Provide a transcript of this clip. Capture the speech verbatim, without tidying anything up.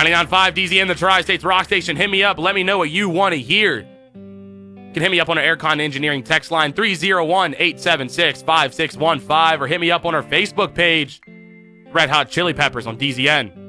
ninety-nine point five D Z N, the Tri-States Rock Station. Hit me up. Let me know what you want to hear. You can hit me up on our Aircon Engineering text line three oh one, eight seven six, five six one five or hit me up on our Facebook page, Red Hot Chili Peppers on D Z N.